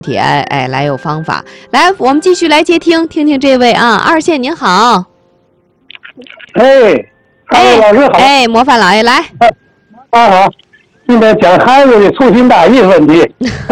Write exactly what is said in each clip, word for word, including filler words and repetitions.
题，哎哎，来有方法。来，我们继续来接听，听听这位啊，二线您好。 哎，哎，老师好。 哎，模范老爷来。 啊好，今天讲孩子的粗心大意问题。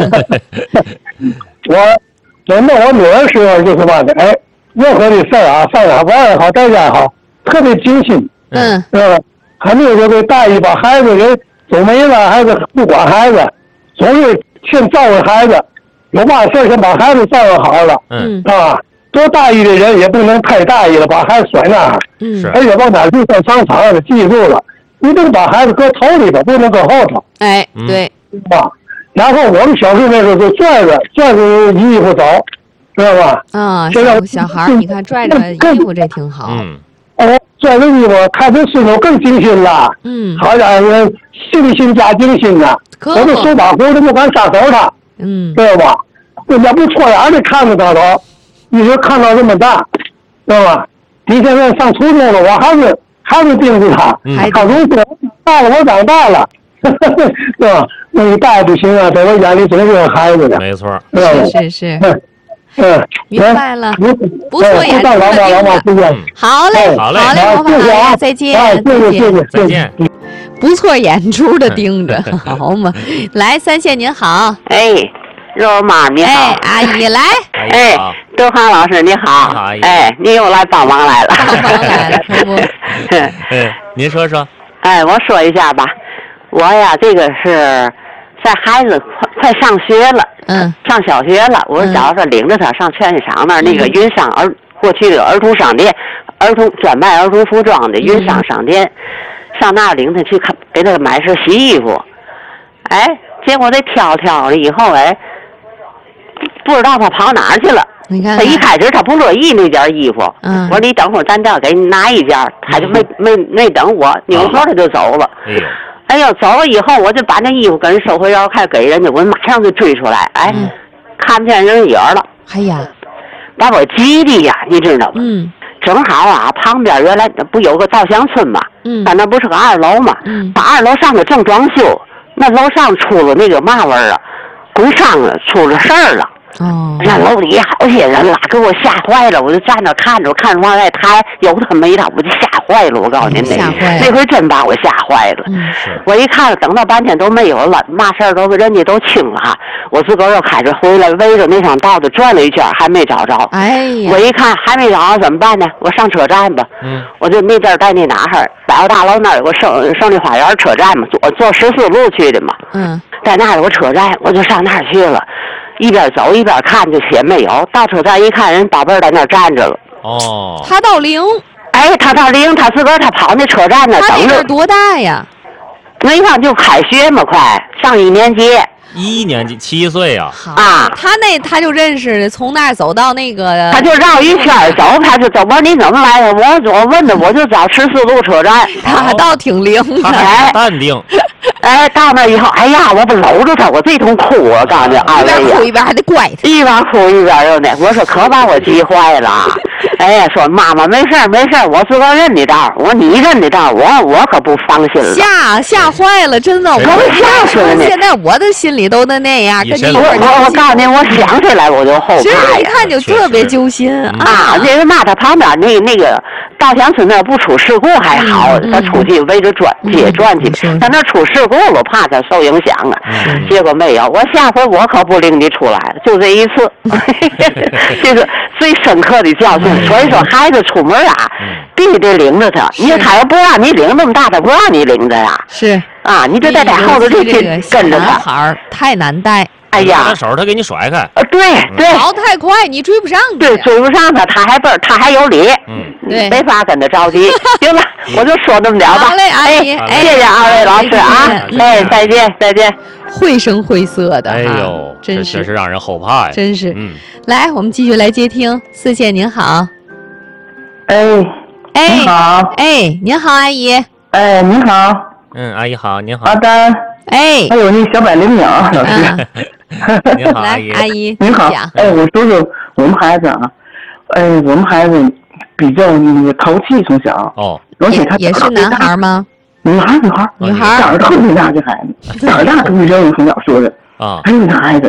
我我弄我女儿时候就是嘛的，哎，任何的事儿啊，上哪玩也好，在家也好，特别精心。 嗯。 呃，还没有说给大意把孩子给走没了，还是不管孩子，总是先照顾孩子，有嘛事儿先把孩子照顾好了。 嗯。 啊，多大意的人也不能太大意了，把孩子甩那儿。 嗯。 而且往哪去上商场的，记住了，一定把孩子搁头里头，不能搁后头。 哎，对。 啊，然后我们小时候那时候就拽着拽着衣服走，知道吧？ 啊，小小孩你看拽着衣服这挺好。 嗯。哦，拽着衣服看这孙子更精心了。 嗯。 好家伙，信心加精心呐！我这手把活都不敢撒手他。 嗯。 知道吧？人家不错眼的看着他都，一直看到这么大，知道吧？你现在上初中了，我还是还是盯着他。嗯。他如果大了，我长大了。对吧？那你大不行啊，在我眼里总是有孩子的。 没错， 是是是。嗯， 嗯， 明白了，不错眼珠的盯着。好嘞， 好嘞， 好嘞，模范老爷，再见， 再见， 再见。 不错眼珠的盯着，好嘛。来，三线您好。 哎，肉妈你好。 哎，阿姨来。 哎，德华老师你好。 好，阿姨。 哎，你又来帮忙来了。 帮忙来了，可不。 哎，您说说。 哎，我说一下吧。我呀，这个是在孩子快快上学了， 嗯， 上小学了。我小时候领着他上劝业场那儿、嗯、那个云商儿，过去的儿童商店，儿童专卖儿童服装的云商商店，嗯、上那儿领他去看，给他买身洗衣服。哎，结果他挑挑了以后，哎，不知道他跑哪儿去了。 你看， 他一开始他不乐意那件衣服， 嗯， 我说你等会儿咱这给你拿一件，他就没、嗯、没没等我，扭头他就走了。 哎呦。 哎呦，走了以后，我就把那衣服跟人收回，要开给人家，我马上就追出来，哎，嗯、看不见人影了。 哎呀， 把我急的呀，你知道吗？ 嗯。 正好啊，旁边原来不有个稻香村嘛， 嗯， 但那不是个二楼嘛， 嗯， 把二楼上的正装修，那楼上出了那个嘛味儿啊，工商了，出了事儿了。 哦， 那楼里好些人了，给我吓坏了，我就站那看着，看着往外抬，有他没他，我就吓坏了。我告诉您， 吓坏了， 那回真把我吓坏了。 嗯， 我一看，等到半天都没有了，嘛事儿都人家都清了哈。我自个儿又开始回来，围着那条道子转了一圈，还没找着。 哎呀， 我一看还没找着，怎么办呢？我上车站吧。 嗯， 我就那阵儿在那哪儿，百货大楼那儿有个胜胜利花园车站嘛，我坐十四路去的嘛。 嗯， 在那儿有个车站，我就上那儿去了。一边走一边看，就写没有。到车站一看，人宝贝儿在那儿站着了。 哦， 他到零。 哎，他到零，他自个儿他跑那车站那等着。 他那阵多大呀？ 那看就开学嘛，快上一年级。 一年级七岁呀、 啊！啊，他那他就认识，从那儿走到那个， 他就绕一圈走，他就走。我说你怎么来的？我我问的，我就找十四路车站。 他倒挺灵的， 哎，淡定。 哎，到那以后，哎呀，我不搂着他，我这通哭，我告诉你，二位呀， 一边哭一边还得怪他， 一边哭一边又那，我说可把我急坏了。哎呀，说妈妈没事没事，我自个认的道。我说你认的道，我我可不放心了。 吓吓坏了，真的，我吓死了。 现在我的心里都得那样。跟你我我我告诉你，我想起来我就后怕呀。 一看就特别揪心啊！那个嘛，他旁边那那个稻香村那不出事故还好，他出去围着转街转去，他那出事故我怕他受影响啊。结果没有，我下回我可不领你出来了，就这一次，这是最深刻的教训。所以说，孩子出门啊，必须得领着他。你他要不让你领那么大，他不让你领着呀。 是啊，你就得在后头去跟着他。 男孩太难带。 哎呀， 手他给你甩开。 呃，对对， 跑太快，你追不上他。 对，追不上他，他还笨，他还有理。 嗯， 对， 没法跟他着急。行了，我就说这么了吧。 好嘞，阿姨， 哎，谢谢二位老师啊。哎，再见，再见。 绘声绘色的， 哎呦， 真是真是让人后怕呀。 真是， 嗯， 来，我们继续来接听，四线您好。 哎， 哎， 您好。 哎，您好，阿姨。 哎，您好。 嗯，阿姨好，您好。 阿丹。 哎， 还有那小百灵鸟老师。 您好，阿姨。 阿姨， 您好。哎，我说说我们孩子啊，哎，我们孩子比较那个淘气，从小。 哦。 而且他也是男孩吗？ 女孩，女孩， 女孩。 胆儿特别大，这孩子胆儿大，特别像我从小说的。 啊。 还有那孩子，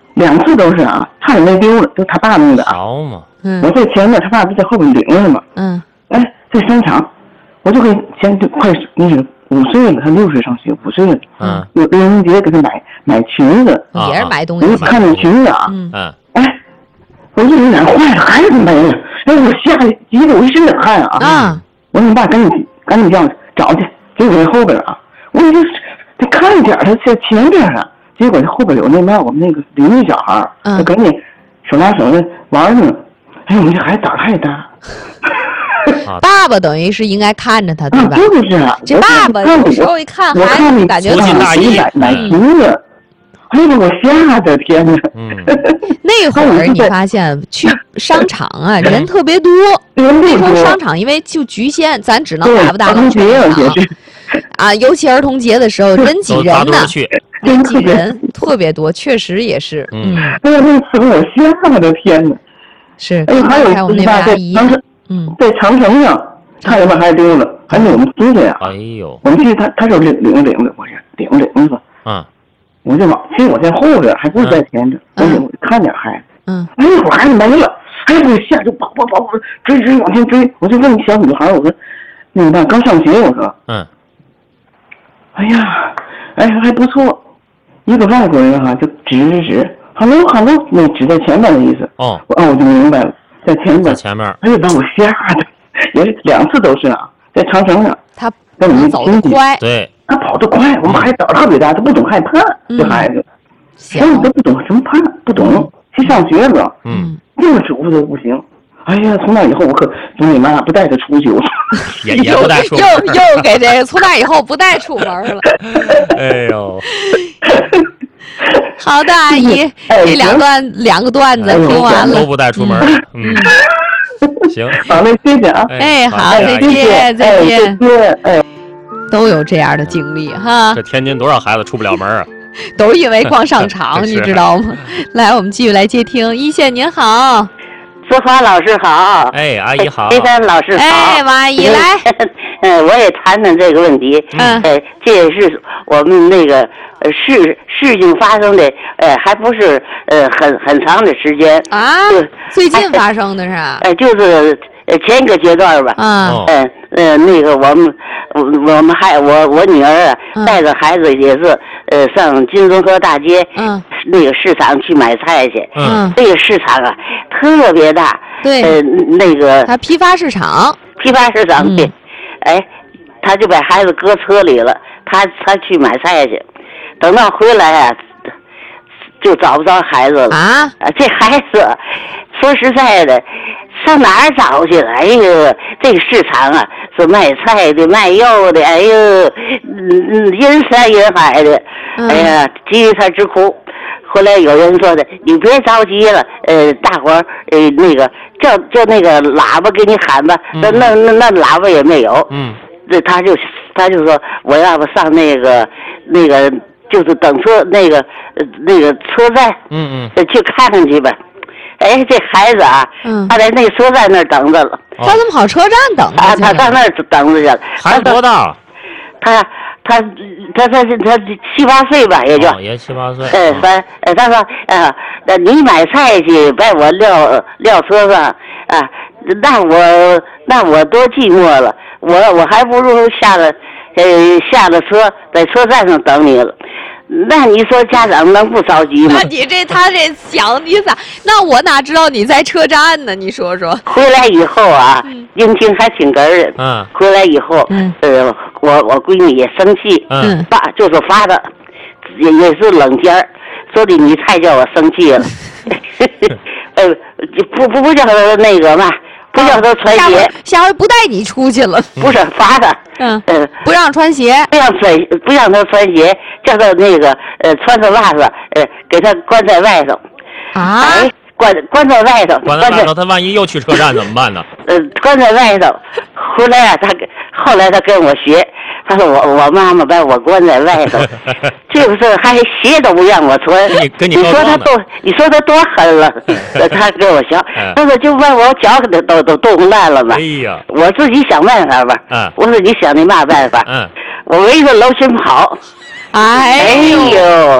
两次都是啊，差点没丢了，就他爸弄的。 好嘛， 嗯， 我在前面，他爸不在后面领着嘛。 嗯， 哎，在商场，我就给前就快那是五岁了，他六岁上学，五岁了。 嗯， 有六人节给他买买裙子， 也是买东西。 我就看那裙子啊， 嗯嗯， 哎，我就有点坏了，孩子没了，哎，我吓得急得我一身冷汗啊。 啊， 我说你爸赶紧赶紧叫找去，结果在后边啊，我就他看一点，他在前边啊。结果后边有那嘛，我们那个邻居小孩，他赶紧手拉手的玩呢。哎，我们这孩子胆太大。 爸爸等于是应该看着他，对吧？ 就是啊， 这爸爸有时候一看孩子，感觉不尽大意， 买买裙子。哎呀，我吓得天哪！ 嗯， 那会儿你发现去商场啊，人特别多。那时候商场因为就局限，咱只能大不大能去商场啊。尤其儿童节的时候，人挤人呢。人挤人特别多，确实也是。嗯， 哎呀，那次我吓得天哪！ 是， 哎，还有我们那位阿姨， 嗯，在长城上差点把孩子丢了，还是我们租的呀。 哎呦， 我们去他他就领领领着，我说领领着。 嗯， 我就往，其实我在后边，还不是在前边，我就看点孩子。 嗯， 哎，我孩子没了，哎，我吓就跑跑跑追追往前追，我就问小女孩，我说，你爸刚上学，我说， 嗯， 哎呀，哎还不错。一个外国人哈、啊，就指指指 ，hello hello， 那指在前面的意思。 哦， 哦，我就明白了，在前面。 在前面。 哎呦，把我吓的，也是两次都是啊，在长城上。 他跟你走得快。 对。 他跑得快，我们孩子胆特别大，他不懂害怕，这、嗯、孩子，所以都不懂什么怕，不懂，去上学了， 嗯， 就是嘱咐都不行。哎呀，从那以后我可从你妈不带他出去，我也也不带出门，又又给这个从那以后不带出门了。 哎呦， 好的，阿姨， 哎、 这两段两个段子听完了， 都不带出门，嗯，行， 好嘞，谢谢啊， 哎，好，再见，再见， 哎， 都有这样的经历哈。 这天津多少孩子出不了门啊？ 都是因为逛商场，你知道吗？来，我们继续来接听，一线您好。 志华老师好， 哎，阿姨好， 黑山老师好， 哎，王阿姨来， 嗯，我也谈谈这个问题， 嗯， 呃，这也是我们那个呃事事情发生的，呃，还不是呃很很长的时间啊，最近发生的是吧？ 哎，就是呃前一个阶段吧， 啊， 嗯呃那个我们我我们还我我女儿啊带着孩子也是呃上金融河大街， 嗯， 那个市场去买菜去， 嗯， 这个市场啊特别大， 对， 呃那个他批发市场， 批发市场去， 嗯、 哎，他就把孩子搁车里了，他他去买菜去，等到回来啊，就找不着孩子了啊！ 这孩子说实在的，上哪儿找去了？哎呦，这个市场啊，是卖菜的、卖肉的，哎呦，嗯，人山人海的， 嗯、 哎呀，急他直哭。后来有人说的，你别着急了，呃，大伙儿呃那个叫叫那个喇叭给你喊吧，那、嗯、那那那喇叭也没有， 嗯， 这他就他就说我要不上那个那个就是等车那个呃那个车站， 嗯嗯， 去看看去吧。哎，这孩子啊， 嗯， 他在那车站那儿等着了， 他怎么跑车站等着？ 啊，他上那儿等着去了。 孩子多大？ 他他他他他七八岁吧，也就、 哦、也七八岁。 哎，反呃，他说啊，那你买菜去，把我撂撂车上啊，那我那我多寂寞了，我我还不如下了呃下了车在车站上等你了。那你说家长能不着急吗？ 那你这他这想你咋？那我哪知道你在车站呢？你说说。 回来以后啊，英情还挺哏儿的。 嗯。 回来以后， 嗯， 呃，我我闺女也生气， 嗯， 发就是发的，也也是冷尖儿，说的你太叫我生气了。呃，不不不叫他那个嘛。不叫他穿鞋， 下回不带你出去了。 不是罚他， 嗯，呃，不让穿鞋， 不让穿，不让他穿鞋，叫他那个呃穿着袜子，呃给他关在外头。 啊？ 哎，关关在外头， 关在外头，他万一又去车站怎么办呢？ 呃，关在外头，后来啊，他后来他跟我学，他说我我妈妈把我关在外头，这不是还鞋都不让我穿？ 你跟你你说他多，你说他多狠了？他跟我笑，他说就把我脚都都都冻烂了嘛。 哎呀， 我自己想办法吧。 嗯， 我说你想你嘛办法？ 嗯， 我围着楼群跑。 哎呦，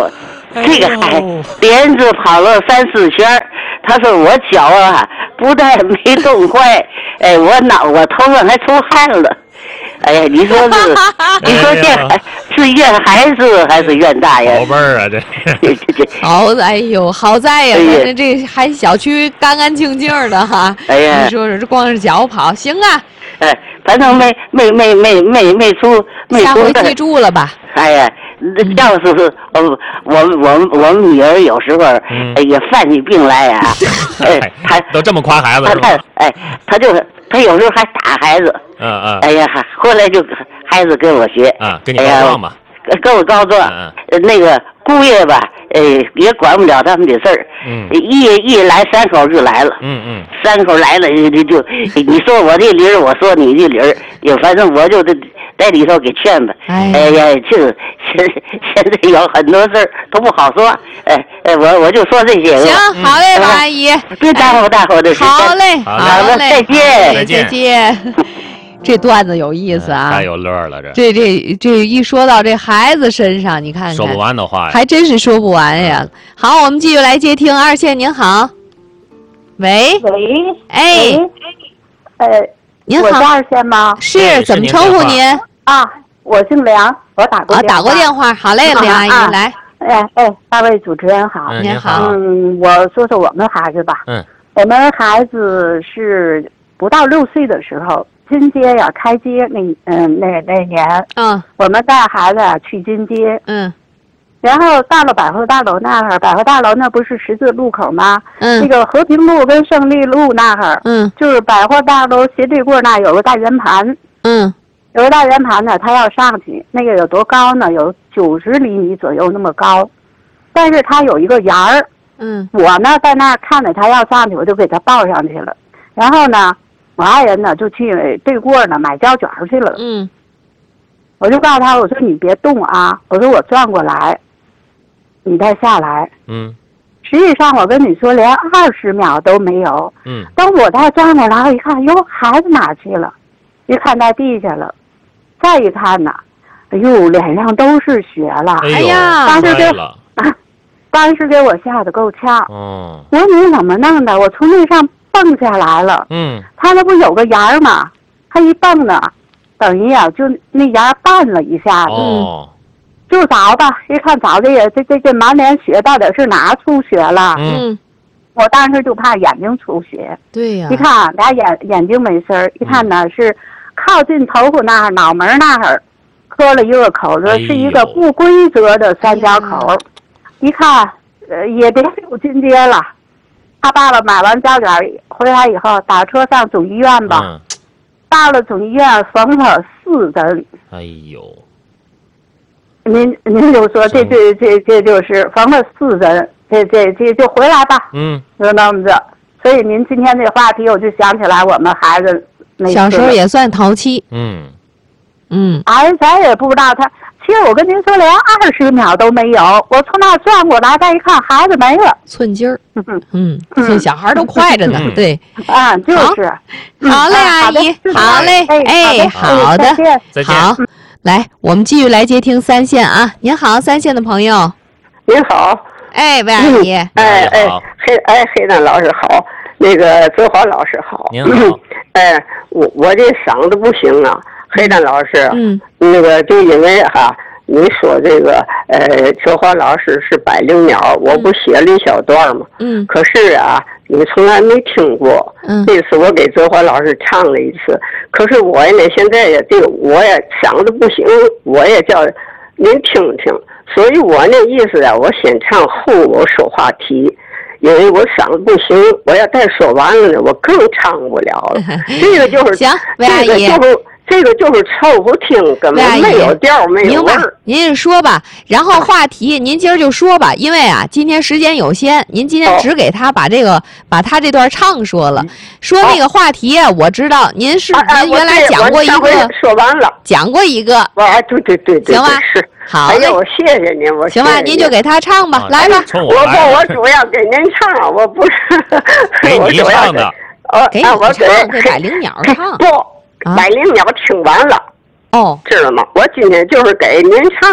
这个孩连着跑了三四圈，他说我脚啊不但没冻坏，哎，我脑我头上还出汗了。哎呀，你说是，你说这是怨孩子还是怨大人？ 宝贝儿啊，这这这好，哎呦，好在呀，这、哎、这还小区干干净净的哈。 哎呀， 你说说这光是脚跑行啊？ 哎，反正没没没没没没出没出。 下回记住了吧？ 哎呀，要是呃，我我我们女儿有时候哎也犯起病来呀，哎，她都这么夸孩子是吧？ 哎，她就她有时候还打孩子。 嗯嗯。 哎呀，后来就孩子跟我学。 啊，跟你告状吧。 跟我告状。嗯。那个姑爷吧，呃，也管不了他们的事儿。 嗯。 一一来三口就来了。 嗯嗯。 三口来了就就，你说我这理儿，我说你这理儿，也反正我就在里头给劝吧。 哎。 哎呀，这现现在有很多事儿都不好说。哎哎，我我就说这些。 行，好嘞，王阿姨。 别耽误耽误这时间。 好嘞，好嘞， 再见， 再见， 再见。这段子有意思啊， 太有乐了。这这这这一说到这孩子身上，你看看说不完的话呀， 还真是说不完呀。好，我们继续来接听二线，您好，喂喂， 哎， 呃， 您好， 我是二线吗？ 是，怎么称呼您？ 啊，我姓梁，我打过啊，打过电话。好嘞，梁阿姨来。 哎哎，二位主持人好， 您好。 嗯，我说说我们孩子吧。 嗯， 我们孩子是不到六岁的时候。金街呀，开街那嗯那那年， 嗯， 我们带孩子啊去金街， 嗯， 然后到了百货大楼那儿，百货大楼那不是十字路口吗？ 嗯， 那个和平路跟胜利路那儿， 嗯， 就是百货大楼斜对过那有个大圆盘， 嗯， 有个大圆盘呢，他要上去，那个有多高呢？有九十厘米左右那么高，但是他有一个沿儿， 嗯， 我呢在那儿看着他要上去，我就给他抱上去了，然后呢。我爱人呢就去对过呢买胶卷去了， 嗯， 我就告诉他，我说你别动啊，我说我转过来，你再下来， 嗯， 实际上我跟你说连二十秒都没有， 嗯， 等我再转过来，我一看，哟，孩子哪去了？一看在地下了，再一看呢，哎呦，脸上都是血了， 哎呀， 当时给，啊，当时给我吓得够呛， 哦， 我说你怎么弄的？我从那上。蹦下来了， 嗯， 他那不有个沿儿吗？他一蹦呢，等于啊，就那沿儿绊了一下子， 哦， 就早吧，一看早的也这这这满脸血，到底是哪出血了？ 嗯， 我当时就怕眼睛出血， 对呀、 啊，一看俩眼眼睛没事儿，一看呢、嗯、是靠近头发那儿脑门那儿磕了一个口子， 哎、 是一个不规则的三角口，哎、一看呃也别有金街了。他爸爸买完胶卷回来以后，打车上总医院吧， 嗯、 到了总医院缝了四针。 哎呦， 您您就说这这这这就是缝了四针，这这这就回来吧。 嗯， 就那么着。所以您今天这话题，我就想起来我们孩子那小时候也算淘气。 嗯嗯， 哎，咱也不知道他。其实我跟您说，连二十秒都没有。我从那转过来，再一看，孩子没了， 寸劲儿。嗯，这小孩都快着呢。 嗯、 对，啊，就是。 好嘞，阿姨，好嘞，哎，好的， 再见。 好，来，我们继续来接听三线啊。您好，三线的朋友。 您好。 哎，魏阿姨。 哎哎，黑哎黑蛋老师好，那个泽华老师好。 您好。 哎，我我这嗓子不行啊。黑蛋老师， 嗯， 那个就因为哈，你说这个呃，哲华老师是百灵鸟，我不写了一小段吗？ 嗯， 可是啊，你从来没听过。 嗯， 这次我给哲华老师唱了一次，可是我呢，现在也这个我也嗓子不行，我也叫您听听，所以我那意思啊，我先唱后我说话题。因为我嗓子不行，我要再说完了呢，我更唱不了了。这个就是行，魏阿姨， 这个就是这个就是凑合听，根本没有调，没有味儿。 您是说吧，然后话题您今儿就说吧，因为啊，今天时间有限，您今天只给他把这个、哦、把他这段唱说了，说那个话题啊，我知道您是、 啊、 您原来讲过一个， 说完了， 讲过一个， 啊，对对对对， 行吧， 是。 好， 哎呀，我谢谢您，我行吧，您就给他唱吧， 啊、 来吧。 我不，我主要给您唱，我不是给你唱的， 哦， 给你唱，给百灵鸟唱。 不，百灵鸟听完了， 哦， 知道吗？我今天就是给您唱。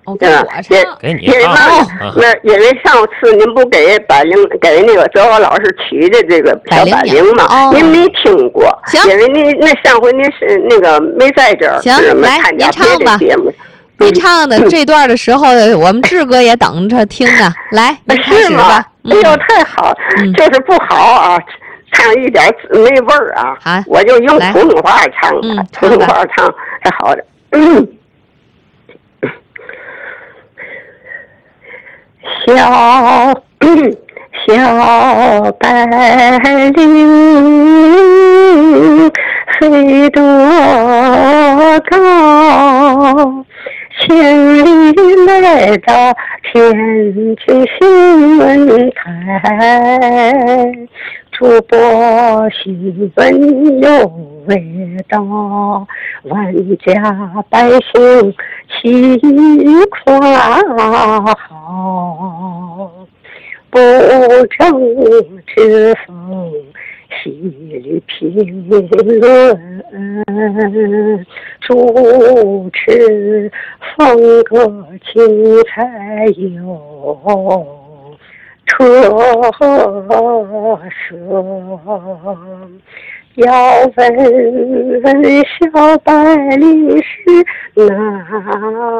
给我唱， 给你因为嘛，那因为上次您不给百灵给那个泽华老师取的这个小百灵嘛，您没听过，因为您那上回您是那个没在这儿， 行，来您唱吧。您唱的这段的时候，我们志哥也等着听呢。来，您开始吧。 哎呦，太好，就是不好啊。唱一点没味儿啊！ 啊， 我就用普通话唱， 嗯、 普通话唱是好的。嗯、小小白灵飞多高，千里来到天津新闻台。主播新闻有味道，万家百姓齐夸好，不争之风犀利评论，主持风格精彩有特色，要问问小白灵是哪